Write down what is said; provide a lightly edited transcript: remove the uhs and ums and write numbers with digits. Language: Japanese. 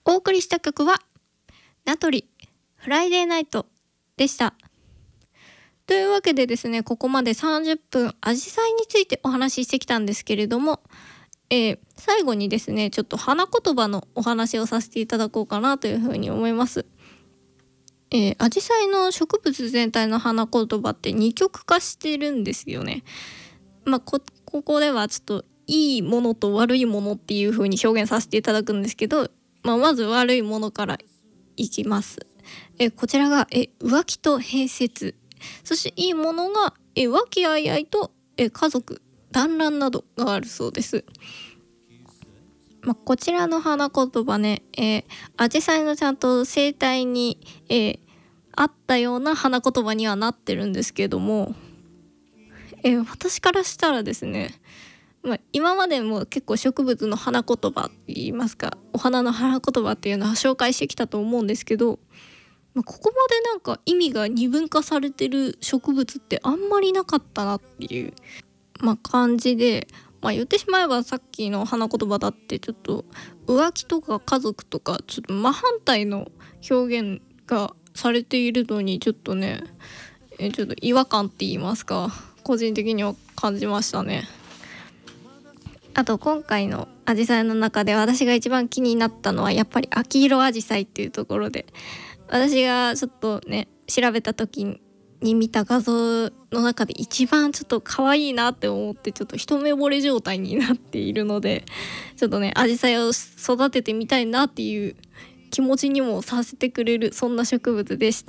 お送りした曲は名取フライデーナイトでした。というわけでですね、ここまで30分アジサイについてお話ししてきたんですけれども、最後にですねちょっと花言葉のお話をさせていただこうかなというふうに思います。アジサイの植物全体の花言葉って二極化してるんですよね。ここではちょっといいものと悪いものっていう風に表現させていただくんですけど、まず悪いものからいきます。こちらが浮気と併設、そしていいものが和気あいあいと家族団らんなどがあるそうです。こちらの花言葉ね、アジサイのちゃんと生態に、合ったような花言葉にはなってるんですけども、私からしたらですね、今までも結構植物の花言葉って言いますか、お花の花言葉っていうのは紹介してきたと思うんですけど、ここまでなんか意味が二分化されてる植物ってあんまりなかったなっていう、感じで、言ってしまえばさっきの花言葉だってちょっと浮気とか家族とかちょっと真反対の表現がされているのにちょっとね、ちょっと違和感って言いますか、個人的には感じましたね。あと今回のアジサイの中で私が一番気になったのはやっぱり秋色アジサイっていうところで、私がちょっとね調べた時に見た画像の中で一番ちょっと可愛いなって思って、ちょっと一目惚れ状態になっているので、ちょっとねアジサイを育ててみたいなっていう気持ちにもさせてくれる、そんな植物でした。